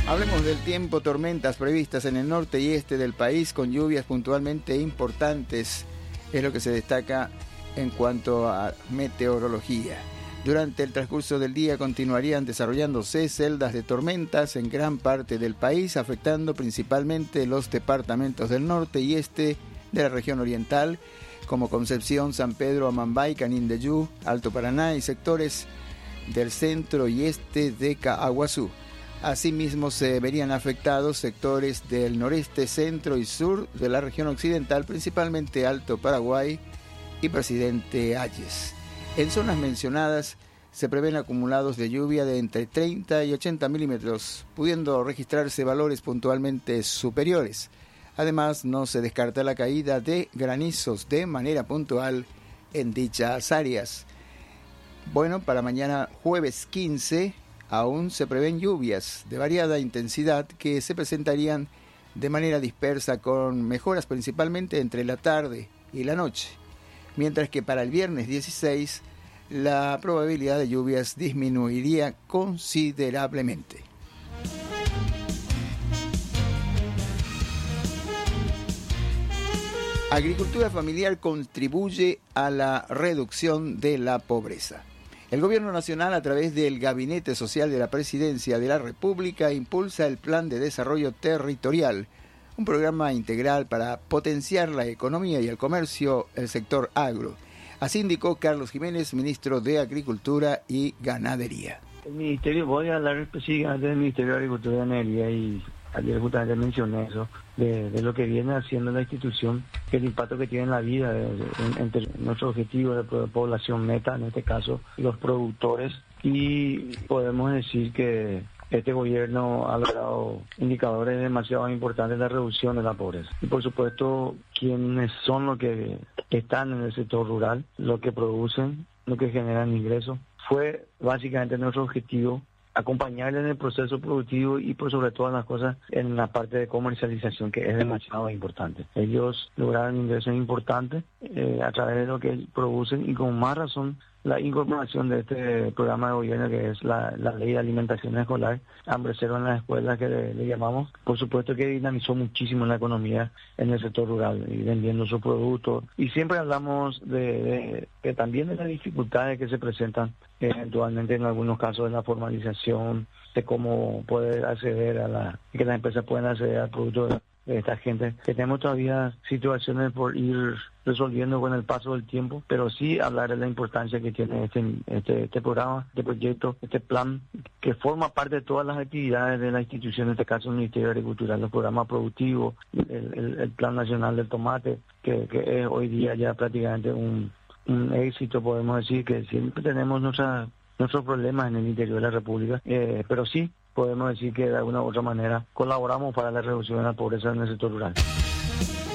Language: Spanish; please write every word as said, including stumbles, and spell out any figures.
Hablemos del tiempo, tormentas previstas en el norte y este del país con lluvias puntualmente importantes, es lo que se destaca en cuanto a meteorología. Durante el transcurso del día continuarían desarrollándose celdas de tormentas en gran parte del país, afectando principalmente los departamentos del norte y este de la región oriental, como Concepción, San Pedro, Amambay, Canindeyú, Alto Paraná y sectores del centro y este de Caaguazú. Asimismo, se verían afectados sectores del noreste, centro y sur de la región occidental, principalmente Alto Paraguay y Presidente Hayes. En zonas mencionadas se prevén acumulados de lluvia de entre treinta y ochenta milímetros, pudiendo registrarse valores puntualmente superiores. Además, no se descarta la caída de granizos de manera puntual en dichas áreas. Bueno, para mañana jueves quince aún se prevén lluvias de variada intensidad que se presentarían de manera dispersa con mejoras principalmente entre la tarde y la noche, mientras que para el viernes dieciséis la probabilidad de lluvias disminuiría considerablemente. Agricultura familiar contribuye a la reducción de la pobreza. El Gobierno Nacional, a través del Gabinete Social de la Presidencia de la República, impulsa el Plan de Desarrollo Territorial, un programa integral para potenciar la economía y el comercio, el sector agro. Así indicó Carlos Jiménez, ministro de Agricultura y Ganadería. El Ministerio, voy a hablar específicamente del Ministerio de Agricultura y Ganadería, y ayer justamente mencioné eso, de, de lo que viene haciendo la institución, que el impacto que tiene en la vida, de, de, entre nuestro objetivo de población meta, en este caso los productores, y podemos decir que este gobierno ha logrado indicadores demasiado importantes de la reducción de la pobreza. Y por supuesto, quienes son los que están en el sector rural, los que producen, los que generan ingresos, fue básicamente nuestro objetivo acompañarle en el proceso productivo y por sobre todas las cosas en la parte de comercialización, que es demasiado importante. Ellos lograron ingresos importantes eh, a través de lo que producen, y con más razón la incorporación de este programa de gobierno, que es la, la ley de alimentación escolar, hambre cero en las escuelas, que le, le llamamos. Por supuesto que dinamizó muchísimo la economía en el sector rural y vendiendo sus productos. Y siempre hablamos de, de, de también de las dificultades que se presentan eventualmente en algunos casos de la formalización, de cómo poder acceder a la, que las empresas pueden acceder al producto de, de esta gente. Que tenemos todavía situaciones por ir resolviendo con el paso del tiempo, pero sí hablar de la importancia que tiene este, este, este programa, este proyecto, este plan, que forma parte de todas las actividades de la institución, en este caso el Ministerio de Agricultura, los programas productivos, el, el, el Plan Nacional del Tomate, que, que es hoy día ya prácticamente un un éxito. Podemos decir que siempre tenemos nuestra, nuestros problemas en el interior de la República, eh, pero sí podemos decir que de alguna u otra manera colaboramos para la reducción de la pobreza en el sector rural.